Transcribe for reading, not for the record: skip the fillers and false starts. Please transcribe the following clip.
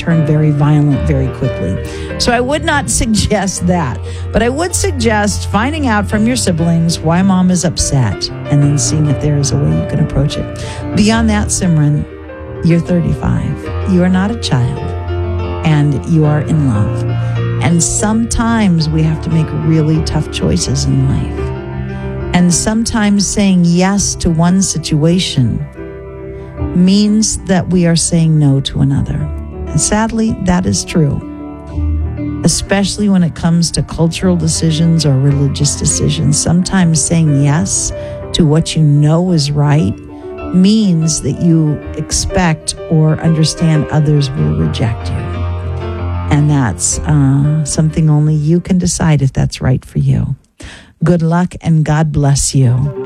turn very violent very quickly. So I would not suggest that. But I would suggest finding out from your siblings why mom is upset and then seeing if there is a way you can approach it. Beyond that, Simran, you're 35. You are not a child, and you are in love. And sometimes we have to make really tough choices in life. And sometimes saying yes to one situation means that we are saying no to another. And sadly, that is true, especially when it comes to cultural decisions or religious decisions. Sometimes saying yes to what you know is right means that you expect or understand others will reject you. And that's something only you can decide if that's right for you. Good luck and God bless you.